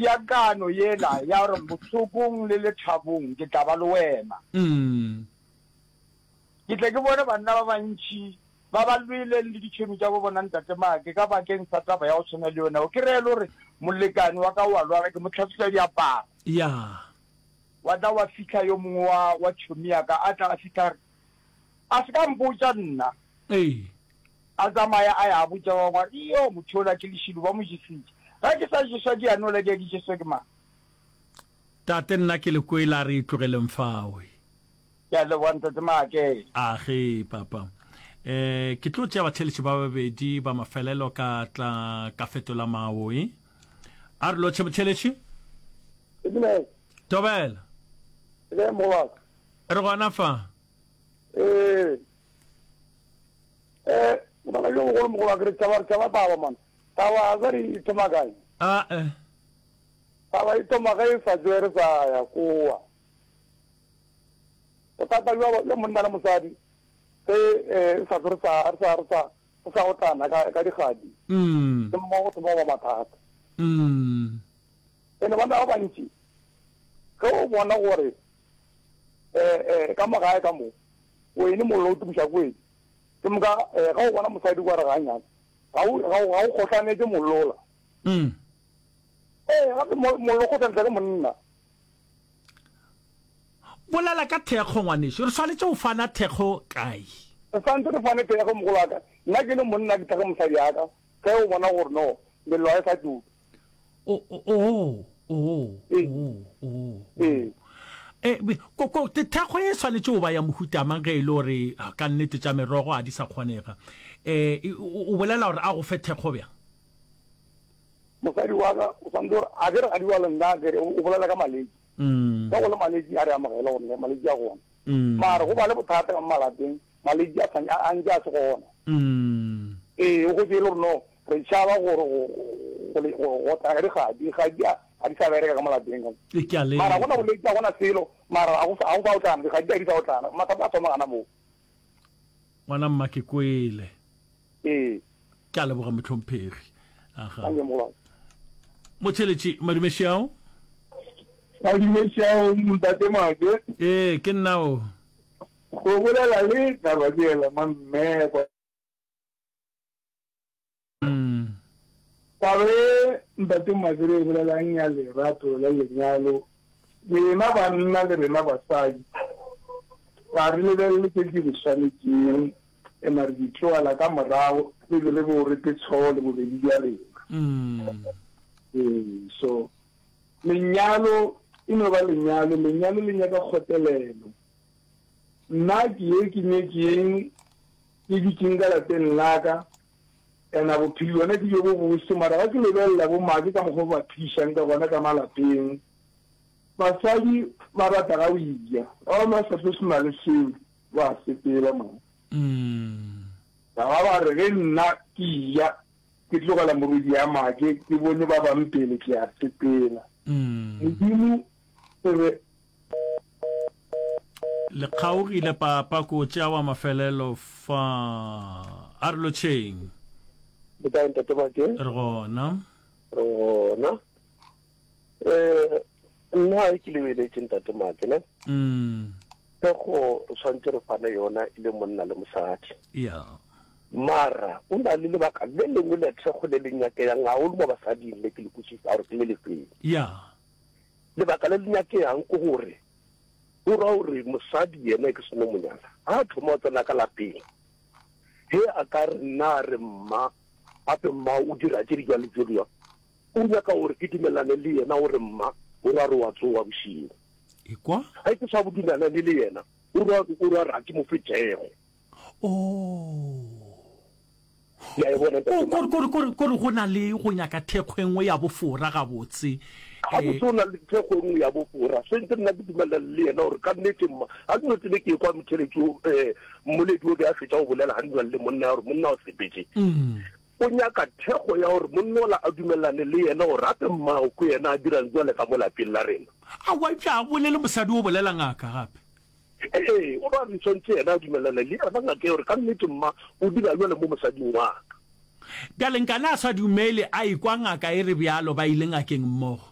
piakano yela ya re botlhokong le lethabong ke tla ba le wena ke tle ke bone banna ba bantši ba ba lwele le ditšhomi tša bo bona ntate Make ka bakeng sa taba ya go tshwana le yona o ke re le gore molekane wa ka wa lwala ke mo tlhatswetsa diaparo wa tla wa fitlha yo mongwe wa tšhomi yaka a tla a fitlha a se ka mpotsa nna a tsamaya a ya botsa wa ngwa iyo motho ola ke lešilo ba mo jesitse ga ke sa jeswa ke yano le ke jeswa ke mang tate nna ke le kwela re tlogeleng fawe ke a leboa ntate Make age papa ke tlo tšea batheletši ba babedi ba mafelelo ka tla ka fetola maoe a re lotšhe botheletši tobela re gona fa Una yo go mo la greta var chava baba man. Tava agari tomagai. Tava tomagai fa joer sa ya kuwa. Tata yo munda na musadi. Sa arsa otana ka di khadi. Mo to mo matata. Ene banda ba nti. Ko bona gore ka magai ka mo. O ini mo lo tu shakwe. Tumga ga o bona mosadi wa re ganya ga o khotlanetse mollola ga mollo go tsentse monna bolela ka thekgo ngwaneso re tshwanetse o fana thekgo kae re tshwanetse re fane thekgo mogolaka nna ke le monna ke thekgo mosadi yaka ge o bona gore no mello a e sa tuka ko thekgo e tshwanetse o ba ya mohutamang ge e le gore ka nnete tša merogo a di sa kgonega o bolela gore a go fe thekgo bjang mosadi wa ka o tshwanetse gore a kere ga di wale nna kere o bolela ka maledi ka go le maledi a re amogela gore maledi a gona mare go ba le bothata ka malapeng maledi a ntse a se gona o go tsele gore no re tšhaba gore go tla ka digadi a di sa bereka ka malapeng mara gona go letsa gona selo mara a go sa o tlana digadi a di sa o tlana mathata a thoma gana moo ngwana mma ke kwele ke a leboga motlhomphegi motheletši madumešao ntate Make ke nnao go bolela le taba tsela mammeko tabe ntate Make re bolelang ya lerato la lenyalo rena banna le rena basadi ga re lebelele tse di re tshwanetseng mare di tloala ka morago ebile bo re ke tshole bobedi bja rena so lenyalo e no ba lenyalo le nyaka kgotelelo nna ke ye ke nyekeng ke diking ka lapeng laka ena bophelo yone ke jo bo bose mara ga ke lebelela bo madi ka mokgwa ba phishang ka gona ka malapeng basadi ba rata ga o iya ga ba sa se na le seo ba sepela mo ba re ge nna ke iya ke tlogela morudi ya make ke bone ba bampele ke a sepela modimo le kgaogile papa ko tšea wa mafelelo fa a re lotšheng re gona nna ke lebeletse ntate Make ne thekgo o tshwanetse re fane yona e le monna le mosadi mara o na le lebaka le lengwe le thekgo le lenyakeyang ga o le mo basading le ke le kutsisa gore ke le lefeng lebaka le lenyakeyang ke gore o ra gore mosadi yena ke seno monyala a thoma o tsena ka lapeng he a ka re nna re mma ape mma o dira tse di jwa le tse diwa o nyaka gore ke dumelane le yena gore mma o ra re wa tsoa bosigo ga ke sa bodumane le yena o ra ra ke mo fetego kore go na le go nyaka thekgo engwe ya bofora ga botse ga botse o na le thekgo engwe ya bofora sentse nna ke dumelane le yena gore ka nnete mma ga ke notsene ke kwa motheletsi mmoledi o ke a fetsa go bolela ga ndumane le monna ya gore monna o sepetse o nyaka thekgo ya gore monna ola a dumelane le yena gore ape mmao ko yena a dirang jale ka mo lapeng la rena a waipša bolele mosadi o bolela ngaka gape o ba re tshwantse yena a dumelane le yena ngaka gore ka nnete mma o dira jale mo mosading waka bjaleng kana a sa dumele a ikwa ngaka e re bjalo ba ile ngakeng mmogo